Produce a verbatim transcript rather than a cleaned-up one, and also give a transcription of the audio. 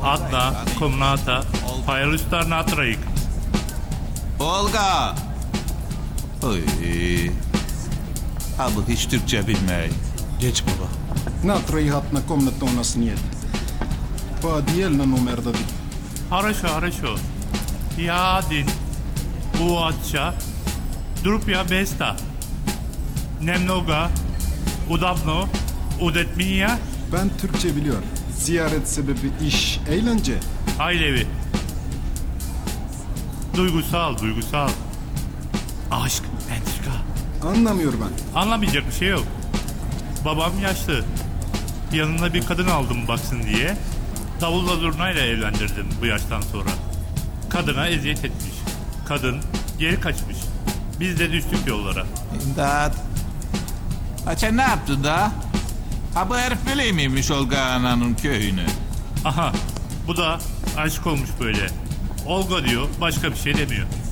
Adna, komnata, payalüstar natrayık. Olga. Oy. Abi hiç Türkçe bilmeyi. Geç baba. Natra i hatna komnata у нас нет. По отдельно номер дадим. Хорошо, хорошо. Я один. Уатча. Друпья беста. Немного. Удобно. Удетмия. Ben Türkçe biliyor. Ziyaret sebebi iş, eğlence. Ailevi. Duygusal, duygusal. Aşk, entrika. Anlamıyor ben. Anlamayacak bir şey yok. Babam yaşlı. Yanına bir kadın aldım baksın diye. Davulla zurnayla evlendirdim bu yaştan sonra. Kadına eziyet etmiş. Kadın geri kaçmış. Biz de düştük yollara. İmdat. Ha sen ne yaptın da? Ha bu herif böyle miymiş Olga Ana'nın köyünü? Aha, bu da aşık olmuş böyle. Olga diyor, başka bir şey demiyor.